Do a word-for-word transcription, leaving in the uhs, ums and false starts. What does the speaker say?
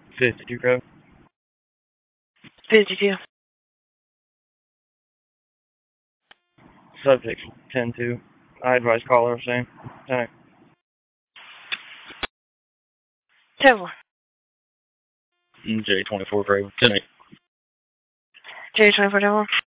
fifty-two code. fifty-two. Subject ten two. I advise caller same. ten. ten four. J twenty-four Craven. ten eight. J twenty-four ten four.